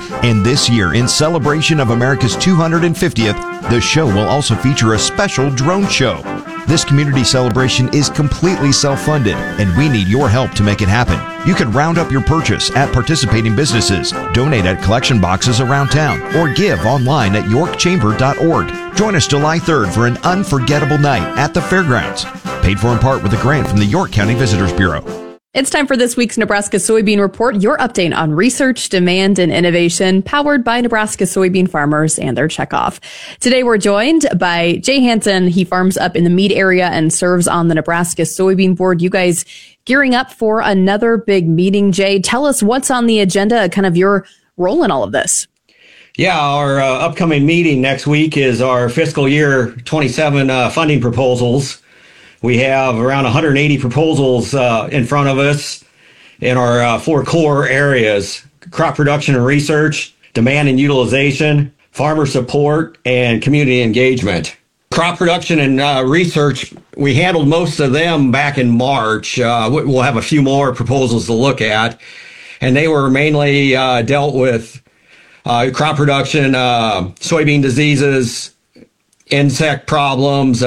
And this year, in celebration of America's 250th, the show will also feature a special drone show. This community celebration is completely self-funded, and we need your help to make it happen. You can round up your purchase at participating businesses, donate at collection boxes around town, or give online at yorkchamber.org. Join us July 3rd for an unforgettable night at the fairgrounds. Paid for in part with a grant from the York County Visitors Bureau. It's time for this week's Nebraska Soybean Report, your update on research, demand, and innovation, powered by Nebraska soybean farmers and their checkoff. Today, we're joined by Jay Hansen. He farms up in the Meade area and serves on the Nebraska Soybean Board. You guys gearing up for another big meeting. Jay, tell us what's on the agenda, kind of your role in all of this. Yeah, our upcoming meeting next week is our fiscal year 27 funding proposals. We have around 180 proposals in front of us in our four core areas: crop production and research, demand and utilization, farmer support, and community engagement. Crop production and research, we handled most of them back in March. We'll have a few more proposals to look at, and they were mainly dealt with crop production, soybean diseases, insect problems.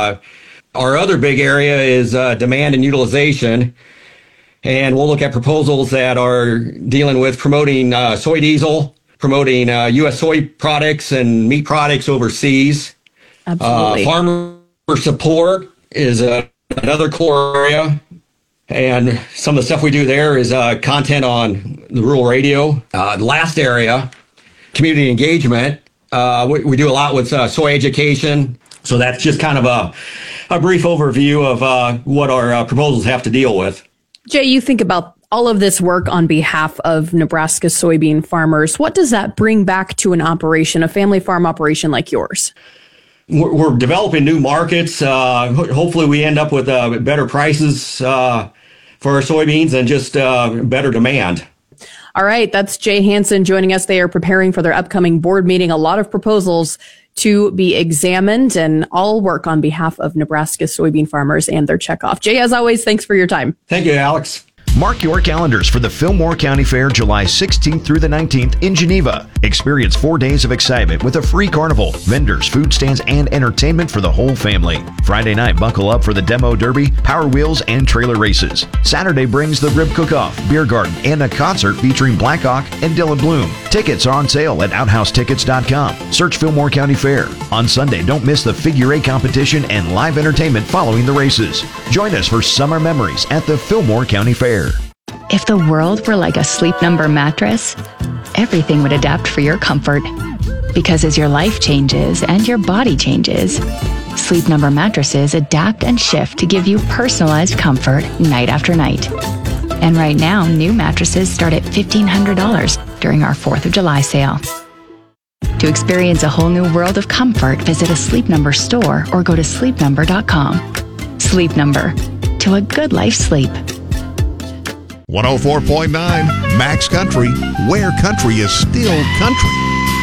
Our other big area is demand and utilization, and we'll look at proposals that are dealing with promoting soy diesel, promoting U.S. soy products and meat products overseas. Absolutely. Farmer support is another core area, and some of the stuff we do there is content on the rural radio. The last area, community engagement, we do a lot with soy education. So that's just kind of a brief overview of what our proposals have to deal with. Jay, you think about all of this work on behalf of Nebraska soybean farmers. What does that bring back to an operation, a family farm operation like yours? We're developing new markets. Hopefully we end up with better prices for our soybeans and just better demand. All right, that's Jay Hansen joining us. They are preparing for their upcoming board meeting. A lot of proposals to be examined, and all work on behalf of Nebraska soybean farmers and their checkoff. Jay, as always, thanks for your time. Thank you, Alex. Mark your calendars for the Fillmore County Fair, July 16th through the 19th in Geneva. Experience 4 days of excitement with a free carnival, vendors, food stands, and entertainment for the whole family. Friday night, buckle up for the Demo Derby, Power Wheels, and trailer races. Saturday brings the Rib Cook-Off, Beer Garden, and a concert featuring Black Hawk and Dylan Bloom. Tickets are on sale at OuthouseTickets.com. Search Fillmore County Fair. On Sunday, don't miss the Figure 8 competition and live entertainment following the races. Join us for summer memories at the Fillmore County Fair. If the world were like a Sleep Number mattress, everything would adapt for your comfort. Because as your life changes and your body changes, Sleep Number mattresses adapt and shift to give you personalized comfort night after night. And right now, new mattresses start at $1,500 during our 4th of July sale. To experience a whole new world of comfort, visit a Sleep Number store or go to sleepnumber.com. Sleep Number. To a good life sleep. 104.9 Max Country, where country is still country.